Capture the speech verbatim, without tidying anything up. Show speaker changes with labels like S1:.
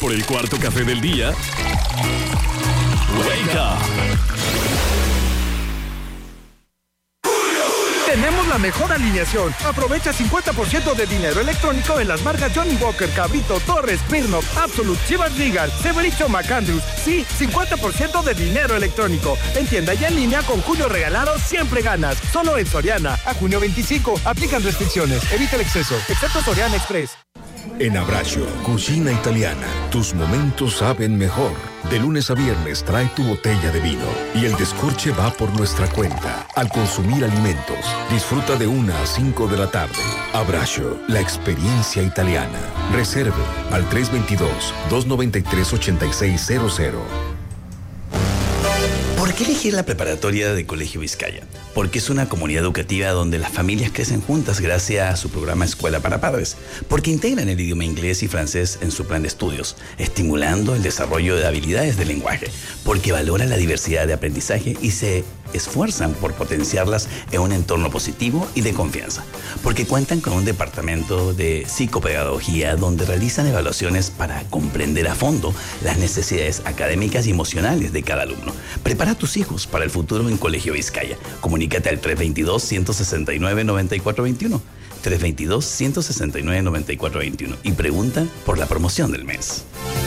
S1: por el cuarto café del día? Wake Up.
S2: Tenemos la mejor alineación. Aprovecha cincuenta por ciento de dinero electrónico en las marcas Johnny Walker, Cabrito, Torres, Smirnoff, Absolut, Chivas Regal, Severicho, McAndrews. Sí, cincuenta por ciento de dinero electrónico. En tienda y en línea con Julio Regalado siempre ganas. Solo en Soriana. A junio veinticinco. Aplican restricciones. Evita el exceso. Excepto Soriana Express.
S3: En Abrasio, cocina italiana. Tus momentos saben mejor. De lunes a viernes trae tu botella de vino y el descorche va por nuestra cuenta. Al consumir alimentos, disfruta de una a cinco de la tarde. Abrasio, la experiencia italiana. Reserve al tres dos dos, dos nueve tres, ocho seis cero cero.
S4: ¿Por qué elegir la preparatoria de Colegio Vizcaya? Porque es una comunidad educativa donde las familias crecen juntas gracias a su programa Escuela para Padres. Porque integran el idioma inglés y francés en su plan de estudios, estimulando el desarrollo de habilidades de lenguaje. Porque valoran la diversidad de aprendizaje y se esfuerzan por potenciarlas en un entorno positivo y de confianza. Porque cuentan con un departamento de psicopedagogía donde realizan evaluaciones para comprender a fondo las necesidades académicas y emocionales de cada alumno. Prepara a tus hijos para el futuro en Colegio Vizcaya. Comunícate al tres dos dos, uno seis nueve, nueve cuatro dos uno. tres dos dos, uno seis nueve, nueve cuatro dos uno y pregunta por la promoción del mes.